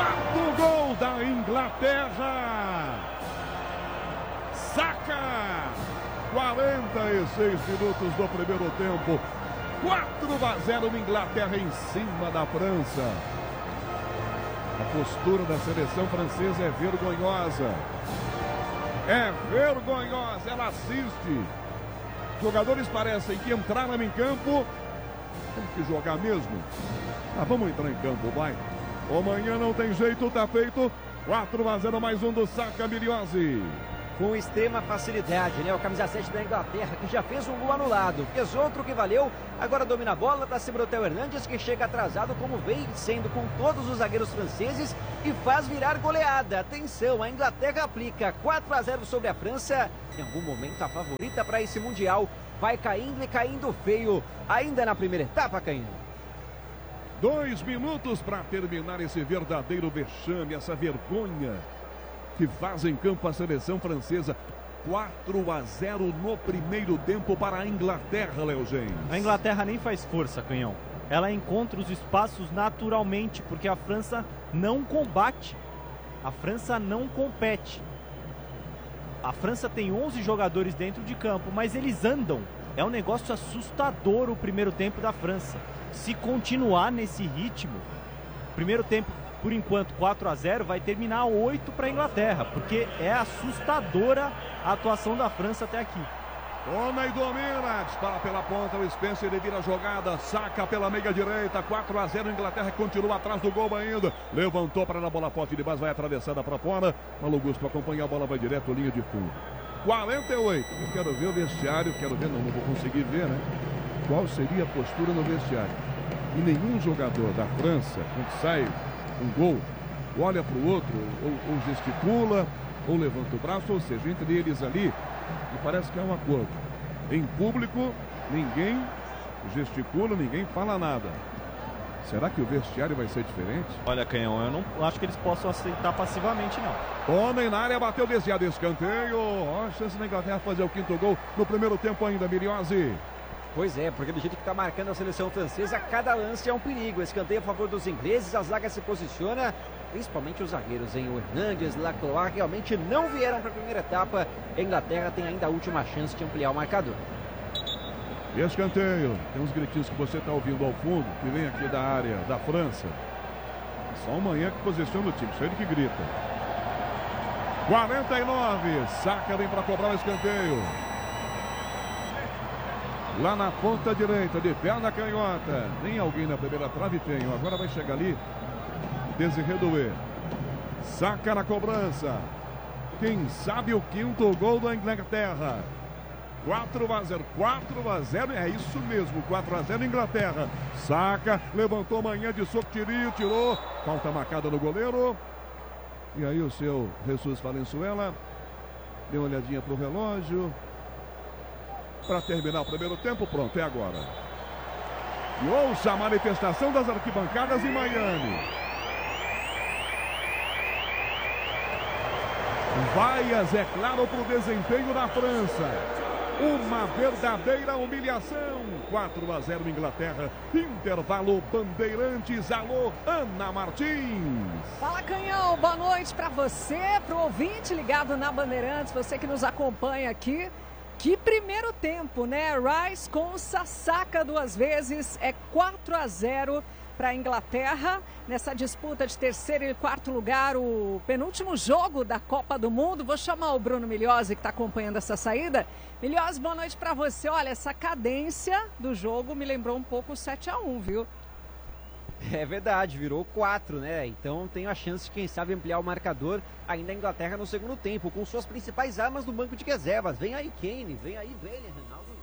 Quarto gol da Inglaterra. Saka. 46 minutos do primeiro tempo. 4-0 na Inglaterra em cima da França. A postura da seleção francesa é vergonhosa. É vergonhosa, ela assiste. Jogadores parecem que entraram em campo. Tem que jogar mesmo. Vamos entrar em campo, vai. Amanhã não tem jeito, tá feito. 4-0, mais um do Saka, Miliose. Com extrema facilidade, né? O camisa 7 da Inglaterra, que já fez um gol anulado, fez outro que valeu, agora domina a bola para cima do Theo Hernandes, que chega atrasado, como vem sendo com todos os zagueiros franceses, e faz virar goleada. Atenção, a Inglaterra aplica 4-0 sobre a França, em algum momento a favorita para esse Mundial, vai caindo e caindo feio, ainda na primeira etapa, caindo. 2 minutos para terminar esse verdadeiro vexame, essa vergonha que faz em campo a seleção francesa. 4-0 no primeiro tempo para a Inglaterra, Léo James. A Inglaterra nem faz força, Canhão. Ela encontra os espaços naturalmente, porque a França não combate. A França não compete. A França tem 11 jogadores dentro de campo, mas eles andam. É um negócio assustador o primeiro tempo da França. Se continuar nesse ritmo, primeiro tempo, por enquanto, 4-0, vai terminar 8 para a Inglaterra, porque é assustadora a atuação da França até aqui. Toma e domina, dispara pela ponta, o Spencer, ele vira a jogada, saca pela meia direita, 4-0, Inglaterra continua atrás do gol ainda, levantou para a bola forte de base, vai atravessada para fora, Paulo Augusto acompanha a bola, vai direto, linha de fundo. 48, eu quero ver o vestiário, não vou conseguir ver, né? Qual seria a postura no vestiário? E nenhum jogador da França, quando sai um gol, olha para o outro, ou gesticula, ou levanta o braço, ou seja, entre eles ali, e parece que há um acordo. Em público, ninguém gesticula, ninguém fala nada. Será que o vestiário vai ser diferente? Olha, Canhão, eu não acho que eles possam aceitar passivamente, não. Homem na área, bateu desviado, escanteio. Ó, a chance da Inglaterra fazer o quinto gol no primeiro tempo ainda, Miliose. Pois é, porque do jeito que está marcando a seleção francesa, cada lance é um perigo. Escanteio a favor dos ingleses, a zaga se posiciona, principalmente os zagueiros, hein? O Hernandes, Lacroix realmente não vieram para a primeira etapa. A Inglaterra tem ainda a última chance de ampliar o marcador. E escanteio, tem uns gritinhos que você está ouvindo ao fundo, que vem aqui da área da França. Só o Manhã que posiciona o time, só ele que grita. 49, Saka vem para cobrar o escanteio. Lá na ponta direita, de perna canhota. Nem alguém na primeira trave tem. Agora vai chegar ali. Desiré Doué. Saka na cobrança. Quem sabe o quinto gol da Inglaterra. 4-0. 4-0. É isso mesmo. 4-0 Inglaterra. Saka levantou manhã de soco, tirou. Falta marcada no goleiro. E aí o seu Jesus Valenzuela. Deu uma olhadinha pro relógio. Para terminar o primeiro tempo, pronto, é agora. E ouça a manifestação das arquibancadas em Miami. Vaias, é claro, para o desempenho da França. Uma verdadeira humilhação. 4-0 Inglaterra. Intervalo Bandeirantes. Alô, Ana Martins. Fala, Canhão. Boa noite para você, para o ouvinte ligado na Bandeirantes, você que nos acompanha aqui. Que primeiro tempo, né? Rice com Saka 2 vezes, é 4-0 para a Inglaterra. Nessa disputa de terceiro e quarto lugar, o penúltimo jogo da Copa do Mundo. Vou chamar o Bruno Miliose, que está acompanhando essa saída. Miliose, boa noite para você. Olha, essa cadência do jogo me lembrou um pouco o 7-1, viu? É verdade, virou 4, né? Então tem a chance de, quem sabe, ampliar o marcador ainda a Inglaterra no segundo tempo, com suas principais armas no banco de reservas. Vem aí Kane, vem aí Bellingham,